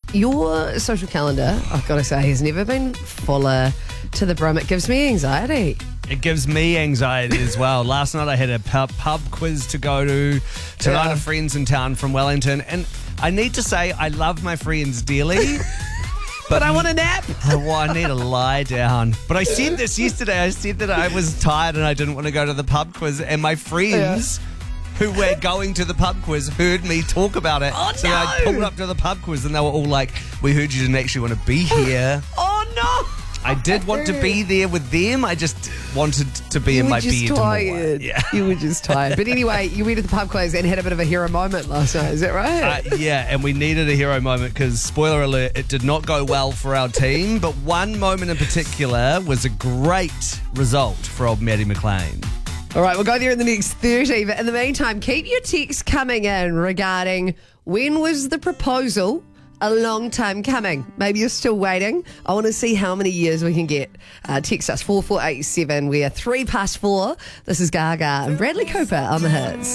your social calendar, I've got to say, has never been fuller to the brim. It gives me anxiety. It gives me anxiety as well. Last night I had a pub quiz to go to. Tonight Yeah. a friend's in town from Wellington. And I need to say I love my friends dearly. But I want a nap. I need to lie down. But I said this yesterday. I said that I was tired and I didn't want to go to the pub quiz. And my friends who were going to the pub quiz heard me talk about it. Oh, so no. I pulled up to the pub quiz and they were all like, we heard you didn't actually want to be here. Oh, no. I did want to be there with them. I just wanted to be in my bed more. Tired. Yeah. You were just tired. But anyway, you went to the pub quiz and had a bit of a hero moment last night. Is that right? Yeah, and we needed a hero moment because, spoiler alert, it did not go well for our team. But one moment in particular was a great result for old Maddie McLean. All right, we'll go there in the next 30. But in the meantime, keep your texts coming in regarding when was the proposal a long time coming. Maybe you're still waiting. I want to see how many years we can get. Text us 4487. We are 4:03. This is Gaga and Bradley Cooper on the hits.